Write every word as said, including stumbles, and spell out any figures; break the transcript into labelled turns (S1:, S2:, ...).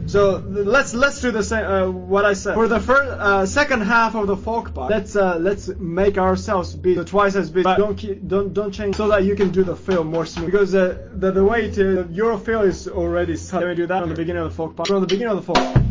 S1: So let's let's do the same. Uh, what I said for the first uh, second half of the folk part. Let's uh, let's make ourselves be twice as big. But don't keep, don't don't change so that you can do the fill more smooth. Because uh, the the way to your fill is already set. Let me do that from the beginning of the folk part. From the beginning of the folk.